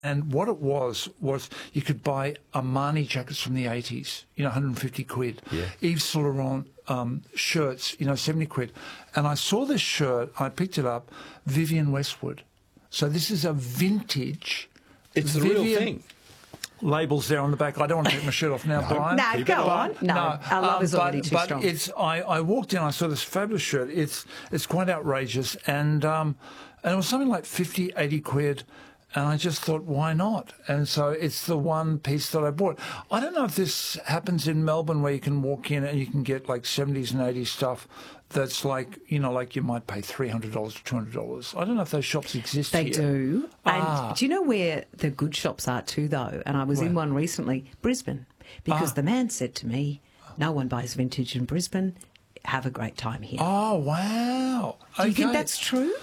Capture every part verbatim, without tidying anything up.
And what it was, was you could buy Armani jackets from the eighties, you know, one hundred fifty quid. Yeah. Yves Saint Laurent um, shirts, you know, seventy quid. And I saw this shirt, I picked it up, Vivienne Westwood. So this is a vintage. It's the Vivienne real thing. Labels there on the back. I don't want to take my shirt off now, No. Brian. No, Keep go it on. on. No, No, our love um, is already but, too but strong. it's. I, I walked in. I saw this fabulous shirt. It's it's quite outrageous, and um, and it was something like fifty, eighty quid, and I just thought, why not? And so it's the one piece that I bought. I don't know if this happens in Melbourne, where you can walk in and you can get like seventies and eighties stuff. That's like, you know, like you might pay three hundred dollars or two hundred dollars. I don't know if those shops exist They here. do. Ah. And do you know where the good shops are too, though? And I was in Where? one recently, Brisbane, because Ah. the man said to me, no one buys vintage in Brisbane. Have a great time here. Oh, wow. do you think Okay. that's true?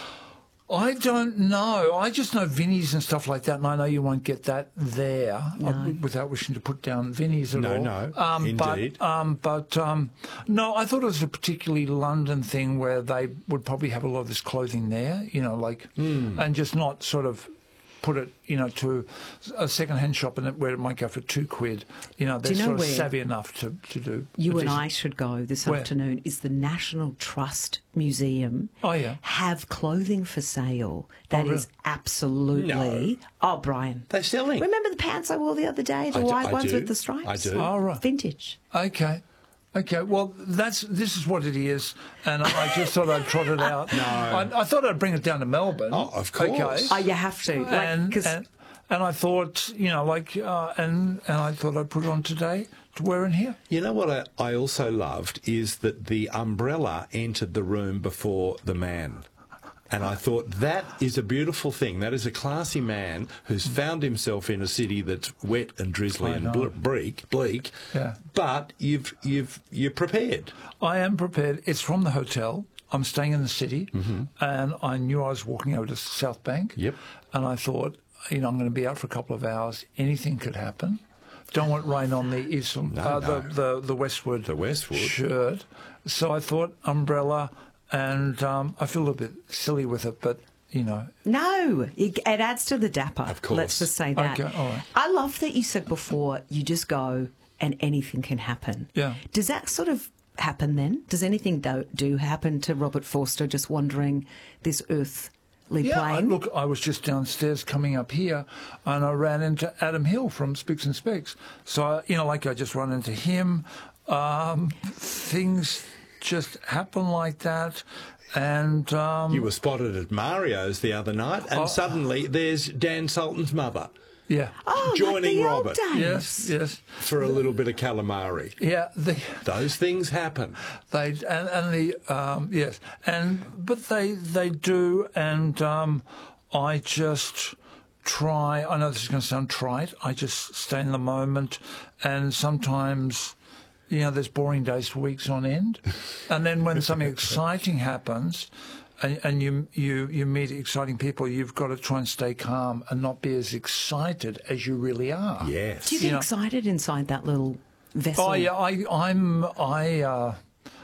I don't know. I just know Vinnies and stuff like that, and I know you won't get that there, uh, without wishing to put down Vinnies at No, all. no, um, indeed. But, um, but um, no, I thought it was a particularly London thing where they would probably have a lot of this clothing there, you know, like, Hmm. and just not sort of put it, you know, to a second-hand shop and it, where it might go for two quid. You know, they're you know sort of where savvy enough to, to do. You a and decent- I should go this Where? afternoon. Is the National Trust Museum Oh, yeah. have clothing for sale that Oh, is really? absolutely... Oh, Brian. They're selling. Remember the pants I wore the other day, the I do- white I ones do. with the stripes? I do. Oh, right. Vintage. Okay. Okay, well, that's this is what it is, and I just thought I'd trot it out. No. I, I thought I'd bring it down to Melbourne. Oh, of course. Okay. Oh, you have to. Like, and, 'cause- and, and I thought, you know, like, uh, and, and I thought I'd put it on today to wear in here. You know what I, I also loved is that the umbrella entered the room before the man. And I thought that is a beautiful thing. That is a classy man who's found himself in a city that's wet and drizzly I and know. bl- bleak, bleak. Yeah. But you've you've you're prepared. I am prepared. It's from the hotel. I'm staying in the city, and I knew I was walking over to South Bank. Yep. And I thought, you know, I'm going to be out for a couple of hours. Anything could happen. Don't want rain on the Eastern, No, uh, no. the, the the Westwood, The Westwood. shirt. So I thought umbrella, and um, I feel a little bit silly with it, but you know, No, it, it adds to the dapper. Of course. Let's just say that. Okay, all right. I love that you said before, you just go and anything can happen. Yeah. Does that sort of happen then? Does anything do, do happen to Robert Forster just wandering this earthly yeah. I, plane? look, I was just downstairs coming up here, and I ran into Adam Hill from Spicks and Specs. So I, you know, like I just run into him. Um, things just happen like that, and um, You were spotted at Mario's the other night, and Oh. suddenly there's Dan Sultan's mother yeah, oh, like joining the old Robert. days. yes, yes, for a little bit of calamari. yeah. The, Those things happen. They and, and the um, yes, and but they they do, and um, I just try. I know this is going to sound trite. I just stay in the moment, and sometimes, you know, there's boring days for weeks on end, and then when something exciting happens. And, and you you you meet exciting people. You've got to try and stay calm and not be as excited as you really are. Yes. Do you get You know- excited inside that little vessel? Oh yeah, I, I'm I uh,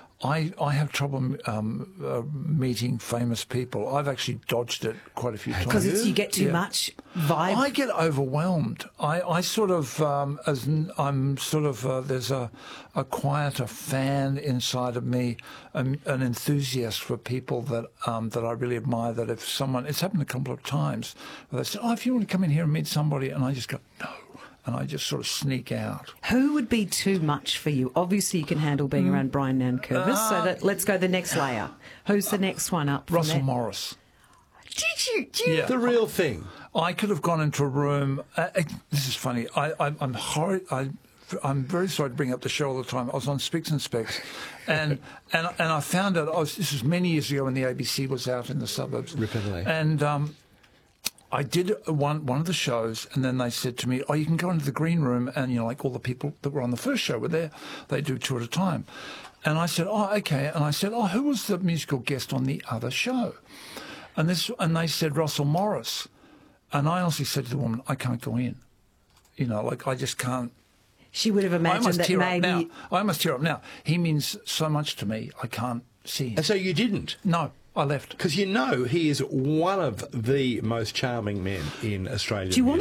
I I have trouble um, uh, meeting famous people. I've actually dodged it quite a few times. Because it's you get too Yeah. much vibe. I get overwhelmed. I, I sort of um, as n- I'm sort of uh, there's a a quieter fan inside of me, um, an enthusiast for people that um, that I really admire. That if someone, it's happened a couple of times, where they say, "Oh, if you want to come in here and meet somebody," and I just go, "No." And I just sort of sneak out. Who would be too much for you? Obviously, you can handle being Mm. around Brian Nankervis, Uh, so that, let's go the next layer. Who's the next one up? from Russell there? Morris. Did you? Did you Yeah. The real thing. I could have gone into a room. Uh, uh, this is funny. I, I, I'm horrid. I, I'm very sorry to bring up the show all the time. I was on Spicks and Specs, and and and I found out. I was, this was many years ago when the A B C was out in the suburbs. Rippingly. And um, I did one one of the shows, and then they said to me, "Oh, you can go into the green room," and you know, like all the people that were on the first show were there. They do two at a time, and I said, "Oh, okay." And I said, "Oh, who was the musical guest on the other show?" And this, and they said Russell Morris, and I honestly said to the woman, "I can't go in." You know, like I just can't. She would have I imagined must that tear maybe. up now. I must tear up now. He means so much to me. I can't see him. And so you didn't. No, I left. Because you know he is one of the most charming men in Australia. Do you want